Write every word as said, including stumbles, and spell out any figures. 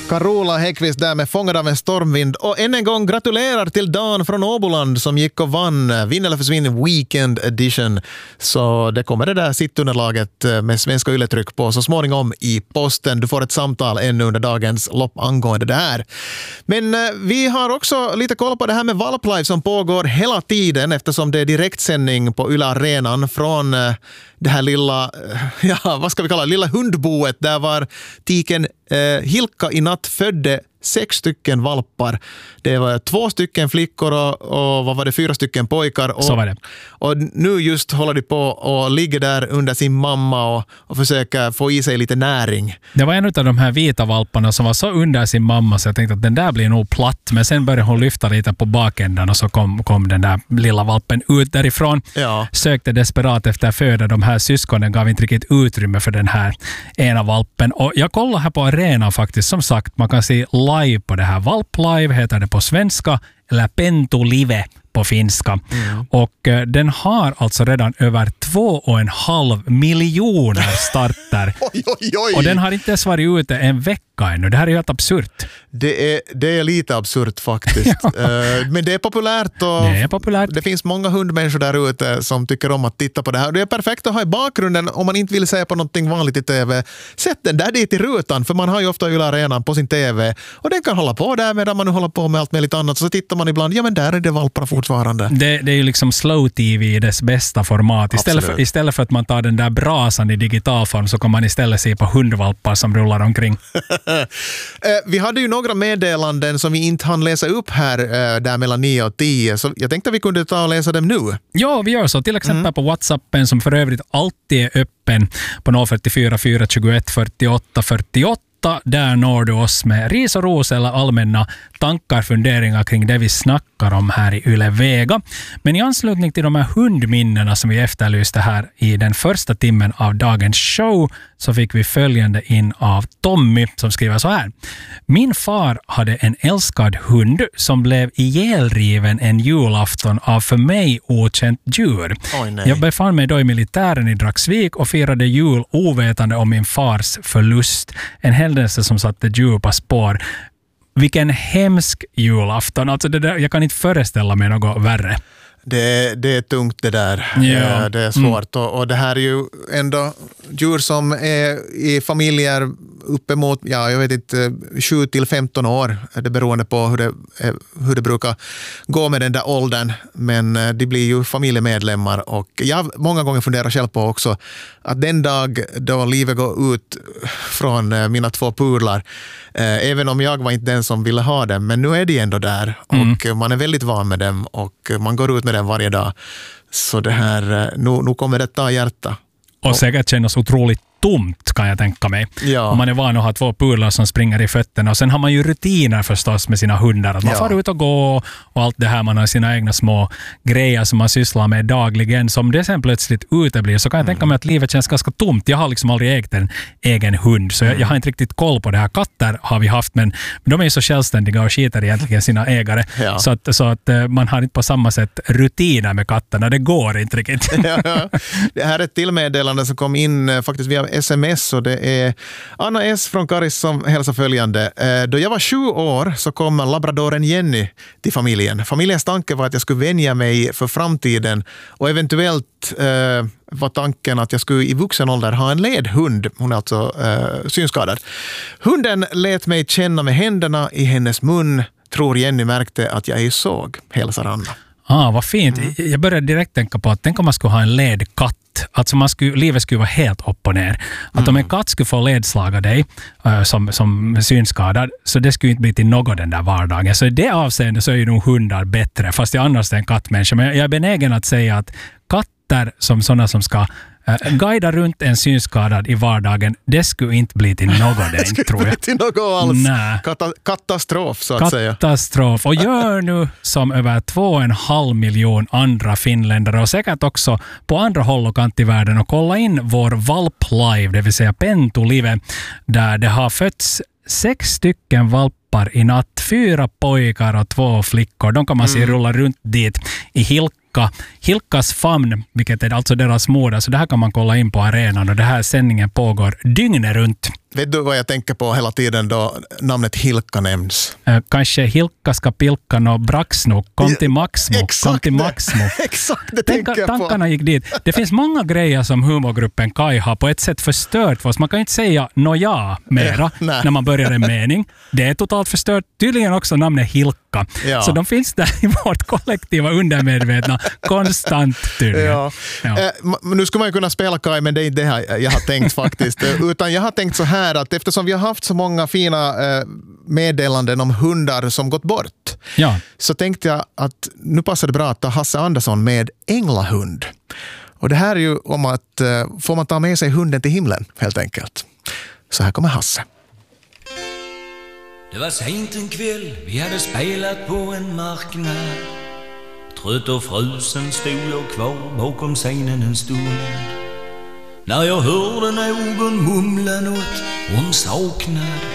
Carola Häggkvist där med Fångad av en stormvind. Och än en gång gratulerar till Dan från Åboland som gick och vann Vinn eller försvinn Weekend Edition. Så det kommer det där sittunderlaget med svenska ylletryck på så småningom i posten. Du får ett samtal ännu under dagens lopp angående det här. Men eh, vi har också lite koll på det här med valplive som pågår hela tiden eftersom det är direktsändning på Yle Arenan från eh, det här lilla, eh, ja vad ska vi kalla det, lilla hundboet där var tiken eh, Hilka i natt födde sex stycken valpar. Det var två stycken flickor och, och vad var det, fyra stycken pojkar. Och, så var det. Och nu just håller de på och ligger där under sin mamma och, och försöker få i sig lite näring. Det var en av de här vita valparna som var så under sin mamma så jag tänkte att den där blir nog platt. Men sen började hon lyfta lite på bakändan och så kom, kom den där lilla valpen ut därifrån. Ja. Sökte desperat efter föda. De här syskonen gav inte riktigt utrymme för den här ena valpen. Och jag kollar här på arenan faktiskt. Som sagt, man kan se live på det här. Valplive heter det på svenska eller Pentulive på finska. Mm. Och eh, den har alltså redan över två och en halv miljoner starter. oj, oj, oj. Och den har inte ens varit ute en vecka ännu. Det här är helt absurt. Det är, det är lite absurt faktiskt. ja. uh, men det är populärt och det är populärt. Det finns många hundmänniskor där ute som tycker om att titta på det här. Det är perfekt att ha i bakgrunden om man inte vill se på någonting vanligt i tv. Sätt den där dit i rutan för man har ju ofta Yle Arenan på sin tv och den kan hålla på där medan man nu håller på med allt möjligt annat. Så tittar man ibland, ja men där är det valpar fortfarande. Det, det är ju liksom slow tv i dess bästa format. Istället för, istället för att man tar den där brasan i digitalform så kan man istället se på hundvalpar som rullar omkring. Vi hade ju några meddelanden som vi inte hann läsa upp här där mellan nio och tio. Så jag tänkte att vi kunde ta och läsa dem nu. Ja, vi gör så. Till exempel mm. på WhatsAppen som för övrigt alltid är öppen på noll fyra fyra fyra tjugoett fyrtioåtta fyrtioåtta. Där når du oss med ris och ros eller allmänna tankar, funderingar kring det vi snackar om här i Yle Vega. Men i anslutning till de här hundminnena som vi efterlyste här i den första timmen av dagens show så fick vi följande in av Tommy som skriver så här. Min far hade en älskad hund som blev ihjälriven en julafton av för mig okänt djur. Oj, nej. Jag befann mig då i militären i Dragsvik och firade jul ovetande om min fars förlust. En händelse som satte djupa spår. Vilken hemsk julafton. Alltså det där, jag kan inte föreställa mig något värre. Det, det är tungt det där. Ja. Det är svårt. Mm. Och, och det här är ju ändå djur som är i familjer uppemot, ja, jag vet inte, sju till femton år. Det beroende på hur det, hur det brukar gå med den där åldern. Men de blir ju familjemedlemmar. Och jag många gånger funderar själv på också att den dag då livet går ut från mina två pudlar, eh, även om jag var inte den som ville ha dem, men nu är de ändå där. Mm. Och man är väldigt van med dem och man går ut med dem varje dag. Så det här, nu, nu kommer det ta hjärta. Och säkert kännas otroligt tomt kan jag tänka mig. Ja. Om man är van att ha två pudlar som springer i fötterna. Och sen har man ju rutiner förstås med sina hundar. Att man ja. får ut och gå och allt det här. Man har sina egna små grejer som man sysslar med dagligen. Som det sen plötsligt uteblir så kan jag mm. tänka mig att livet känns ganska tomt. Jag har liksom aldrig ägt en egen hund. Så jag, mm. jag har inte riktigt koll på det här. Katter har vi haft men de är ju så självständiga och skiter egentligen sina ägare. Ja. Så, att, så att man har inte på samma sätt rutiner med katterna. Det går inte riktigt. ja, ja. Det här är ett tillmeddelande som kom in faktiskt via sms och det är Anna S. från Karis som hälsar följande. Då jag var sju år så kom labradoren Jenny till familjen. Familjens tanke var att jag skulle vänja mig för framtiden och eventuellt eh, var tanken att jag skulle i vuxen ålder ha en ledhund. Hon är alltså eh, synskadad. Hunden lät mig känna med händerna i hennes mun. Tror Jenny märkte att jag ej såg. Hälsar Anna. Ah, vad fint. Mm. Jag började direkt tänka på att tänk om man skulle ha en ledkatt. Alltså man skulle, livet skulle vara helt upp och ner. Att mm. om en katt skulle få ledslaga dig uh, som, som synskadad så det skulle inte bli till något den där vardagen. Så i det avseende så är ju nog hundar bättre. Fast jag annars är en kattmänniska. Men jag är benägen att säga att katter som sådana som ska Uh, guida runt en synskadad i vardagen, det skulle inte bli till något det, det tror jag. Bli till något alls. Nä. Kata- katastrof så att katastrof. säga. Katastrof. Och gör nu som över två och en halv miljon andra finländare och säkert också på andra håll och kant i världen och kolla in vår valplive, det vill säga Pentulive, där det har fötts sex stycken valpar i natt, fyra pojkar och två flickor. De kan man se mm. rulla runt dit i Hilka. Hilkas famn, vilket är alltså deras moder. Så det här kan man kolla in på arenan och det här sändningen pågår dygnet runt. Vet du vad jag tänker på hela tiden då namnet Hilkka nämns? Eh, kanske Hilkka ska pilka nå Braxno. Kom till Maxmo. Kom till Maxmo. Exakt, det Tänk, tänker jag på. tankarna gick dit. Det finns många grejer som humorgruppen Kai har på ett sätt förstört för oss. Man kan inte säga nåja mera Nej. när man börjar en mening. Det är totalt förstört. Tydligen också namnet Hilkka. Ja. Så de finns där i vårt kollektiva undermedvetna konstant tydligen. Ja. Ja. Eh, ma- nu skulle man ju kunna spela Kai, men det är inte det här jag har tänkt faktiskt. Eh, Utan jag har tänkt så här att eftersom vi har haft så många fina eh, meddelanden om hundar som gått bort, Ja. så tänkte jag att nu passar det bra att ta Hasse Andersson med Änglahund. Och det här är ju om att eh, får man ta med sig hunden till himlen helt enkelt. Så här kommer Hasse. Det var sent en kväll, vi hade spelat på en marknad. Trött och frusen stod jag kvar bakom scenen en stund. När jag hörde någon mumla något om saknad.